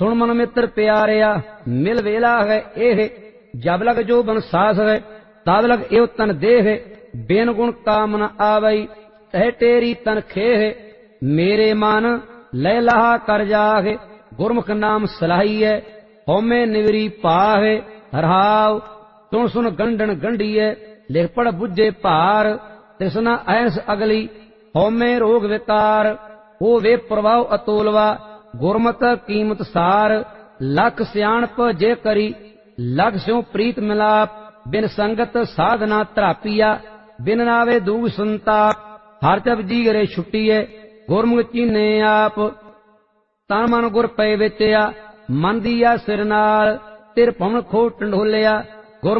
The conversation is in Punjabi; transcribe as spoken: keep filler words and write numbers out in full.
ਸੁਣ ਮਨ ਮਿੱਤਰ ਪਿਆਰਿਆ ਮਿਲ ਵੇਲਾ ਹੈ ਇਹ, ਜਬ ਲਗ ਜੋ ਬਨ ਸਾਸ ਹੈ ਤਬ ਲਗ ਇਹੋ ਤਨ ਦੇਹ, ਬਿਨ ਗੁਣ ਕਾਮ ਨ ਆਵਈ ਤਹਿ ਟੇਰੀ ਤਨ ਖੇਹ, ਮੇਰੇ ਮਨ ਲੈ ਲਾਹਾ ਕਰ ਜਾਹੇ ਗੁਰਮੁਖ ਨਾਮ ਸਲਾਹੀਐ, ਹਉਮੈ ਨਿਵਰੀ ਪਾਹੇ ਹਰਹਾਉ ਸੁਣ ਸੁਣ ਗੰਢਣ ਗੰਢੀਐ, ਲਿਖ ਪੜ ਬੁੱਝੇ ਭਾਰ ਤਿਸਨਾ ਐਸ ਅਗਲੀ, ਹਉਮੈ ਰੋਗ ਵਿਕਾਰ ਉਹ ਵੇ ਪ੍ਰਭਾਵ ਅਤੋਲਵਾ, ਗੁਰਮਤਿ ਕੀਮਤ ਸਾਰ ਲਖ ਸਿਆਣਪ ਜੇ ਕਰੀ, ਲਖ ਸਿਉ ਪ੍ਰੀਤ ਮਿਲਾਪ, ਬਿਨ ਸੰਗਤ ਸਾਧਨਾ ਧਰਾਪੀਆ, ਬਿਨ ਨਾਵੇ ਦੂਗ ਸੰਤਾਪ, ਹਰ ਜਪ ਜੀਗਰੇ ਛੁੱਟੀਏ, ਗੁਰਮੁਖ ਚੀਨੇ ਆਪ, ਤਨ ਮਨ ਗੁਰ ਪਏ ਵਿਚਿਆ, ਮਨ ਦੀਆ ਸਿਰ ਨਾਲ, ਤਿਰ ਭਵਨ ਖੋ ਟੰਡੋਲਿਆ,